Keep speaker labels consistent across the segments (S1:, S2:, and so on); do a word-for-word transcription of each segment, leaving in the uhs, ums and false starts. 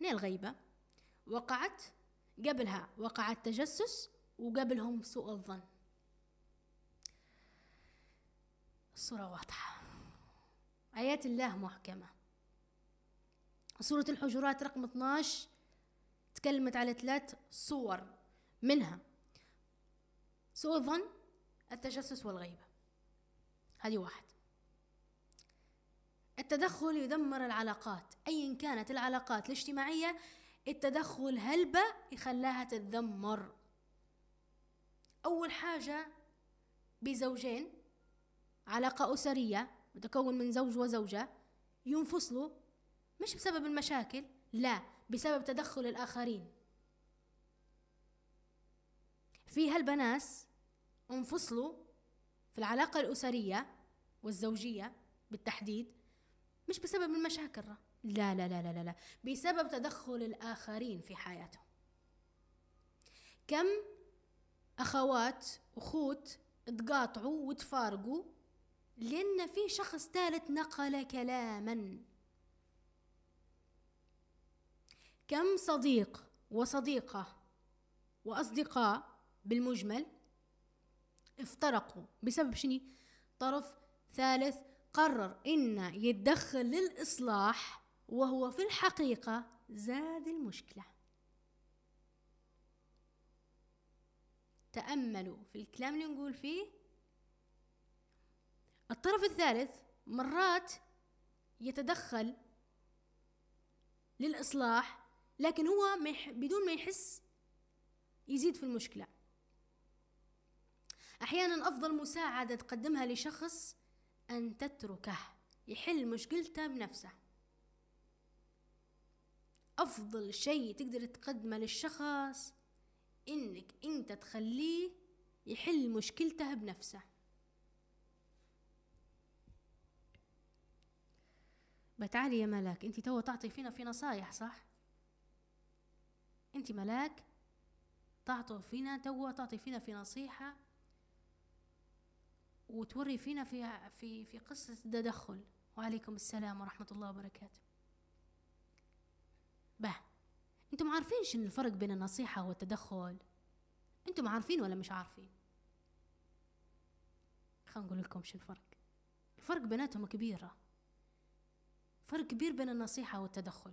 S1: اثنين الغيبة وقعت قبلها وقع التجسس وقبلهم سوء الظن. الصورة واضحة، آيات الله محكمة. سورة الحجرات رقم اثني عشر تكلمت على ثلاث صور، منها سوء الظن، التجسس والغيبة. هذه واحد. التدخل يدمر العلاقات، أيا كانت العلاقات الاجتماعية، التدخل هلبة يخلاها تتدمر. أول حاجة بزوجين، علاقة أسرية متكون من زوج وزوجة ينفصلوا مش بسبب المشاكل، لا، بسبب تدخل الآخرين. في هالبناس انفصلوا في العلاقة الأسرية والزوجية بالتحديد مش بسبب المشاكل، لا لا لا لا لا، بسبب تدخل الآخرين في حياتهم. كم أخوات أخوت تقاطعوا وتفارقوا لأن في شخص ثالث نقل كلاما. كم صديق وصديقة وأصدقاء بالمجمل افترقوا بسبب شنو؟ طرف ثالث قرر إنه يتدخل للإصلاح وهو في الحقيقة زاد المشكلة. تأملوا في الكلام اللي نقول فيه. الطرف الثالث مرات يتدخل للإصلاح لكن هو بدون ما يحس يزيد في المشكلة. أحيانا أفضل مساعدة تقدمها لشخص أن تتركه يحل مشكلته بنفسه. أفضل شيء تقدر تقدمه للشخص إنك أنت تخليه يحل مشكلته بنفسه. بتعالي يا ملاك، أنت تو تعطي فينا في نصايح صح؟ أنت ملاك تعطي فينا تو تعطي فينا في نصيحة وتوري فينا في في في قصة التدخل. وعليكم السلام ورحمة الله وبركاته. به انتم عارفين شنو الفرق بين النصيحة والتدخل؟ انتم عارفين ولا مش عارفين؟ خلينا نقول لكم شو الفرق. الفرق بيناتهم كبيرة، فرق كبير بين النصيحة والتدخل.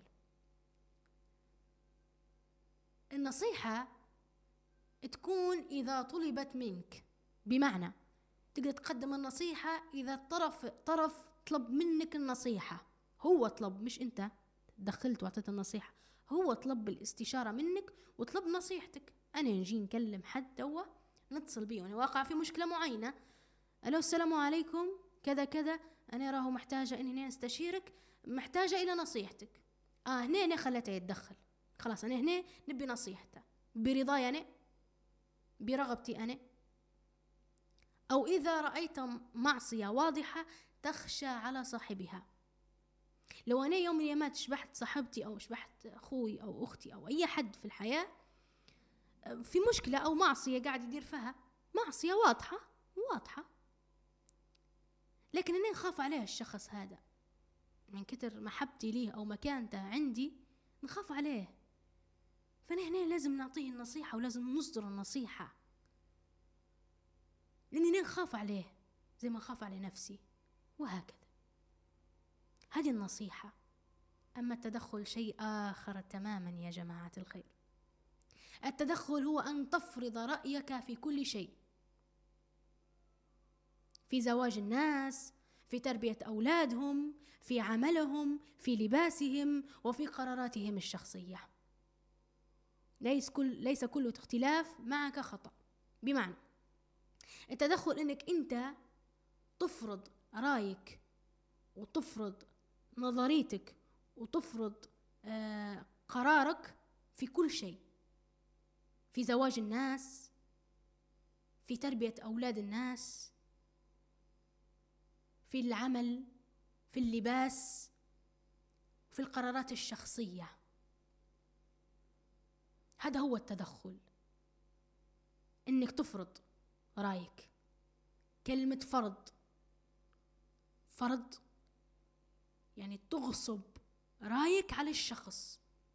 S1: النصيحة تكون إذا طلبت منك، بمعنى تقدر تقدم النصيحة إذا الطرف طرف طلب منك النصيحة، هو طلب مش أنت دخلت وعطيت النصيحة، هو طلب الاستشارة منك وطلب نصيحتك. أنا نجي نكلم حد توا نتصل بيه وأنا واقع في مشكلة معينة، ألو السلام عليكم كذا كذا، أنا راهو محتاجة إني أستشيرك، محتاجة إلى نصيحتك. آه هنا أنا خلته يتدخل، خلاص أنا هنا نبي نصيحته برضاي أنا برغبتي أنا. أو إذا رأيت معصية واضحة تخشى على صاحبها، لو أنا يوم من الأيام شبحت صاحبتي أو شبحت أخوي أو أختي أو أي حد في الحياة في مشكلة أو معصية قاعد يدير فيها، معصية واضحة واضحة، لكن أنا نخاف عليه الشخص هذا من كتر محبتي ليه أو مكانته عندي، نخاف عليه، فأنا هنا لازم نعطيه النصيحة ولازم نصدر النصيحة لأني نخاف عليه زي ما خاف على نفسي، وهكذا. هذه النصيحة. أما التدخل شيء آخر تماما يا جماعة الخير. التدخل هو أن تفرض رأيك في كل شيء، في زواج الناس، في تربية أولادهم، في عملهم، في لباسهم، وفي قراراتهم الشخصية. ليس كل ليس كل اختلاف معك خطأ. بمعنى التدخل إنك أنت تفرض رأيك وتفرض نظريتك وتفرض آه قرارك في كل شيء، في زواج الناس، في تربية أولاد الناس، في العمل، في اللباس، في القرارات الشخصية. هذا هو التدخل، إنك تفرض رأيك. كلمة فرض، فرض يعني تغصب رأيك على الشخص،